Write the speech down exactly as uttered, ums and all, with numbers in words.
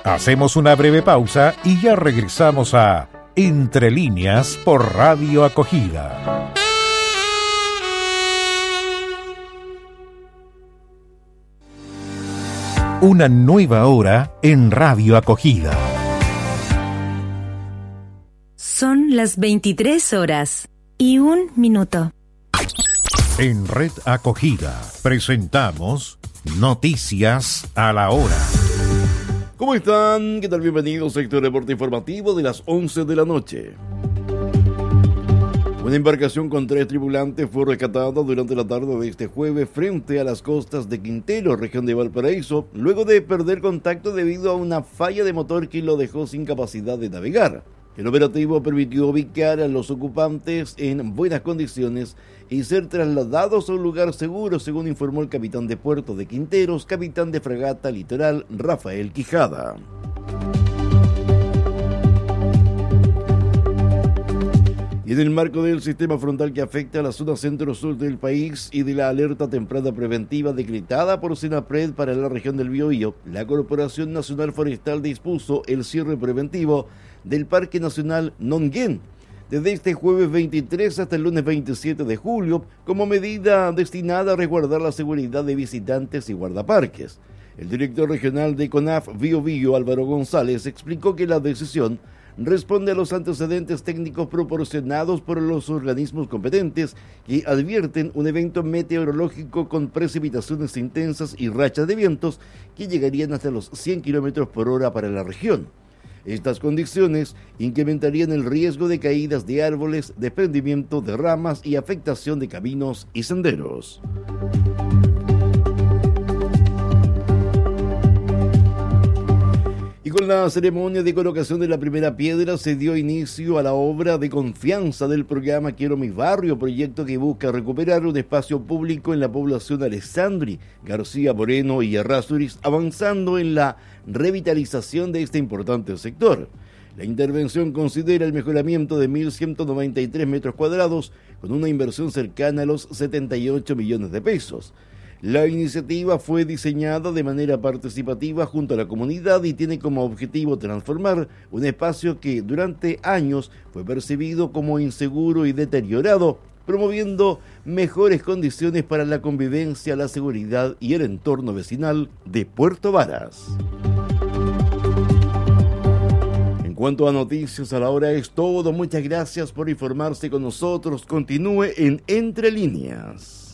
Hacemos una breve pausa y ya regresamos a Entre Líneas por Radio Acogida. Una nueva hora en Radio Acogida. Son las veintitrés horas y un minuto. En Red Acogida presentamos Noticias a la Hora. ¿Cómo están? ¿Qué tal? Bienvenidos a este reporte informativo de las once de la noche. Una embarcación con tres tripulantes fue rescatada durante la tarde de este jueves frente a las costas de Quintero, región de Valparaíso, luego de perder contacto debido a una falla de motor que lo dejó sin capacidad de navegar. El operativo permitió ubicar a los ocupantes en buenas condiciones y ser trasladados a un lugar seguro, según informó el capitán de puerto de Quinteros, capitán de fragata Litoral, Rafael Quijada. Y en el marco del sistema frontal que afecta a la zona centro-sur del país y de la alerta temprana preventiva decretada por Senapred para la región del Biobío, la Corporación Nacional Forestal dispuso el cierre preventivo del Parque Nacional Nonguén desde este jueves veintitrés hasta el lunes veintisiete de julio, como medida destinada a resguardar la seguridad de visitantes y guardaparques. El director regional de CONAF Biobío, Álvaro González, explicó que la decisión responde a los antecedentes técnicos proporcionados por los organismos competentes que advierten un evento meteorológico con precipitaciones intensas y rachas de vientos que llegarían hasta los cien kilómetros por hora para la región. Estas condiciones incrementarían el riesgo de caídas de árboles, desprendimiento de ramas y afectación de caminos y senderos. Y con la ceremonia de colocación de la primera piedra se dio inicio a la obra de confianza del programa Quiero Mi Barrio, proyecto que busca recuperar un espacio público en la población Alessandri, García Moreno y Errázuriz, avanzando en la revitalización de este importante sector. La intervención considera el mejoramiento de mil ciento noventa y tres metros cuadrados con una inversión cercana a los setenta y ocho millones de pesos. La iniciativa fue diseñada de manera participativa junto a la comunidad y tiene como objetivo transformar un espacio que durante años fue percibido como inseguro y deteriorado, promoviendo mejores condiciones para la convivencia, la seguridad y el entorno vecinal de Puerto Varas. En cuanto a noticias a la hora es todo. Muchas gracias por informarse con nosotros. Continúe en Entre Líneas.